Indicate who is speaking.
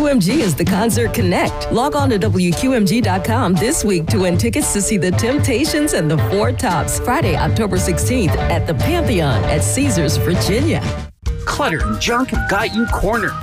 Speaker 1: WQMG is the Concert Connect. Log on to WQMG.com this week to win tickets to see the Temptations and the Four Tops Friday, October 16th at the Pantheon at Caesars, Virginia.
Speaker 2: Clutter and junk have got you cornered.